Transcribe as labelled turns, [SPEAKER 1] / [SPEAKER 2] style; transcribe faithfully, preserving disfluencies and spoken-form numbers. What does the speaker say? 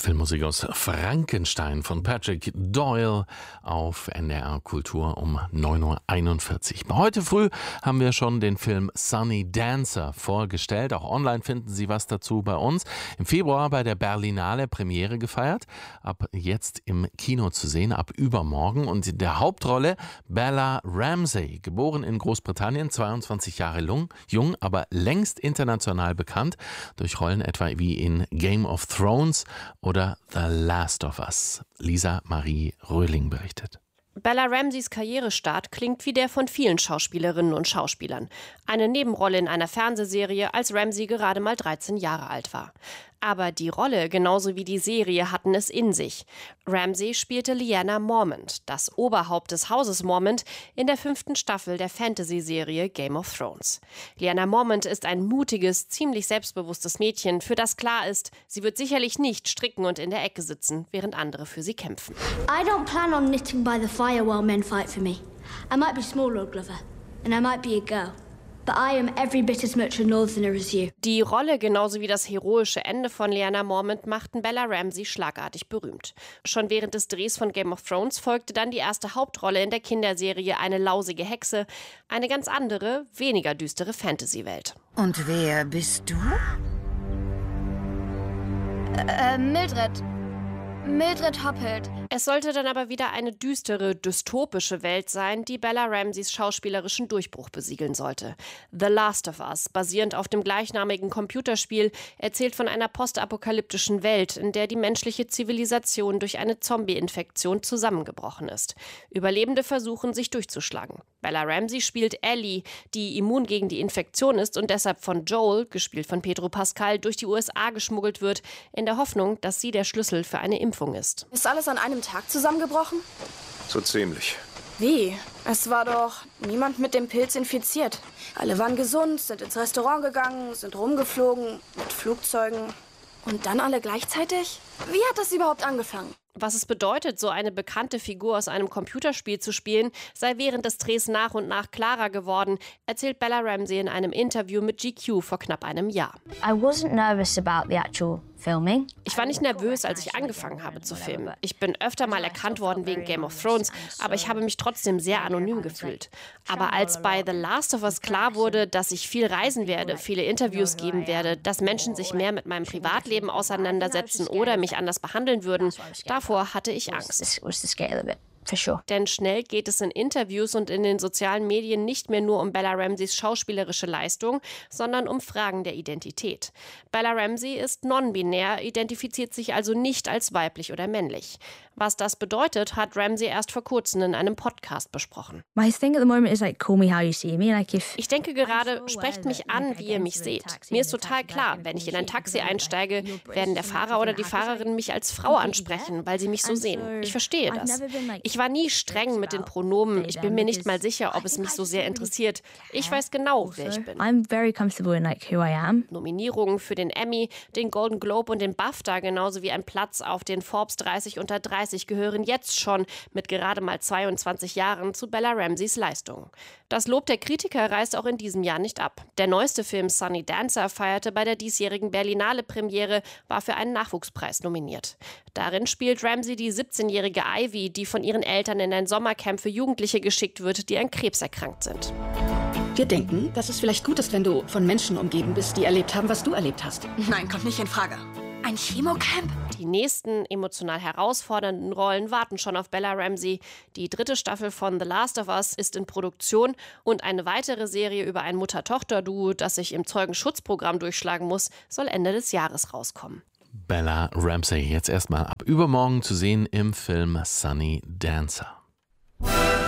[SPEAKER 1] Filmmusik aus Frankenstein von Patrick Doyle auf N D R Kultur um neun Uhr einundvierzig. Heute früh haben wir schon den Film Sunny Dancer vorgestellt. Auch online finden Sie was dazu bei uns. Im Februar bei der Berlinale Premiere gefeiert. Ab jetzt im Kino zu sehen, ab übermorgen. Und in der Hauptrolle Bella Ramsey, geboren in Großbritannien, zweiundzwanzig Jahre jung, aber längst international bekannt durch Rollen etwa wie in Game of Thrones oder The Last of Us. Lisa Marie Röhling berichtet.
[SPEAKER 2] Bella Ramseys Karrierestart klingt wie der von vielen Schauspielerinnen und Schauspielern. Eine Nebenrolle in einer Fernsehserie, als Ramsey gerade mal dreizehn Jahre alt war. Aber die Rolle, genauso wie die Serie, hatten es in sich. Ramsey spielte Lyanna Mormont, das Oberhaupt des Hauses Mormont, in der fünften Staffel der Fantasy-Serie Game of Thrones. Lyanna Mormont ist ein mutiges, ziemlich selbstbewusstes Mädchen, für das klar ist, sie wird sicherlich nicht stricken und in der Ecke sitzen, während andere für sie kämpfen.
[SPEAKER 3] I don't plan on knitting by the fire while men fight for me. I might be small, Lord Glover, and I might be a girl. But I am every bit as much a northerner as you.
[SPEAKER 2] Die Rolle, genauso wie das heroische Ende von Lyanna Mormont, machten Bella Ramsey schlagartig berühmt. Schon während des Drehs von Game of Thrones folgte dann die erste Hauptrolle in der Kinderserie Eine lausige Hexe, eine ganz andere, weniger düstere Fantasy-Welt.
[SPEAKER 4] Und wer bist du?
[SPEAKER 5] Äh, Mildred. Mildred Hophild.
[SPEAKER 2] Es sollte dann aber wieder eine düstere, dystopische Welt sein, die Bella Ramseys schauspielerischen Durchbruch besiegeln sollte. The Last of Us, basierend auf dem gleichnamigen Computerspiel, erzählt von einer postapokalyptischen Welt, in der die menschliche Zivilisation durch eine Zombie-Infektion zusammengebrochen ist. Überlebende versuchen, sich durchzuschlagen. Bella Ramsey spielt Ellie, die immun gegen die Infektion ist und deshalb von Joel, gespielt von Pedro Pascal, durch die U S A geschmuggelt wird, in der Hoffnung, dass sie der Schlüssel für eine Impfung ist.
[SPEAKER 5] Ist alles an einem Tag zusammengebrochen?
[SPEAKER 6] So ziemlich.
[SPEAKER 5] Wie? Es war doch niemand mit dem Pilz infiziert. Alle waren gesund, sind ins Restaurant gegangen, sind rumgeflogen mit Flugzeugen. Und dann alle gleichzeitig? Wie hat das überhaupt angefangen?
[SPEAKER 2] Was es bedeutet, so eine bekannte Figur aus einem Computerspiel zu spielen, sei während des Drehs nach und nach klarer geworden, erzählt Bella Ramsey in einem Interview mit G Q vor knapp einem Jahr.
[SPEAKER 7] I wasn't nervous about the actual filming.
[SPEAKER 2] Ich war nicht nervös, als ich angefangen habe zu filmen. Ich bin öfter mal erkannt worden wegen Game of Thrones, aber ich habe mich trotzdem sehr anonym gefühlt. Aber als bei The Last of Us klar wurde, dass ich viel reisen werde, viele Interviews geben werde, dass Menschen sich mehr mit meinem Privatleben auseinandersetzen oder mich anders behandeln würden, davor hatte ich Angst.
[SPEAKER 7] For sure.
[SPEAKER 2] Denn schnell geht es in Interviews und in den sozialen Medien nicht mehr nur um Bella Ramseys schauspielerische Leistung, sondern um Fragen der Identität. Bella Ramsey ist non-binär, identifiziert sich also nicht als weiblich oder männlich. Was das bedeutet, hat Ramsey erst vor kurzem in einem Podcast besprochen.
[SPEAKER 7] My thing at the moment is like call me how you see me. Like if
[SPEAKER 2] Ich denke gerade, sprecht mich an, wie ihr mich seht. Mir ist total klar, wenn ich in ein Taxi einsteige, werden der Fahrer oder die Fahrerin mich als Frau ansprechen, weil sie mich so sehen. Ich verstehe das. Ich war nie streng mit den Pronomen. Ich bin mir nicht mal sicher, ob es mich so sehr interessiert. Ich weiß genau, wer ich bin.
[SPEAKER 7] I'm very comfortable in like who I am.
[SPEAKER 2] Nominierungen für den Emmy, den Golden Globe und den BAFTA, genauso wie ein Platz auf den Forbes dreißig unter dreißig, gehören jetzt schon mit gerade mal zweiundzwanzig Jahren zu Bella Ramseys Leistungen. Das Lob der Kritiker reißt auch in diesem Jahr nicht ab. Der neueste Film Sunny Dancer feierte bei der diesjährigen Berlinale Premiere, war für einen Nachwuchspreis nominiert. Darin spielt Ramsey die siebzehnjährige Ivy, die von ihren Eltern in ein Sommercamp für Jugendliche geschickt wird, die an Krebs erkrankt sind.
[SPEAKER 8] Wir denken, dass es vielleicht gut ist, wenn du von Menschen umgeben bist, die erlebt haben, was du erlebt hast.
[SPEAKER 4] Nein, kommt nicht in Frage. Ein Chemocamp?
[SPEAKER 2] Die nächsten emotional herausfordernden Rollen warten schon auf Bella Ramsey. Die dritte Staffel von The Last of Us ist in Produktion und eine weitere Serie über ein Mutter-Tochter-Duo, das sich im Zeugenschutzprogramm durchschlagen muss, soll Ende des Jahres rauskommen.
[SPEAKER 1] Bella Ramsey jetzt erstmal ab übermorgen zu sehen im Film Sunny Dancer.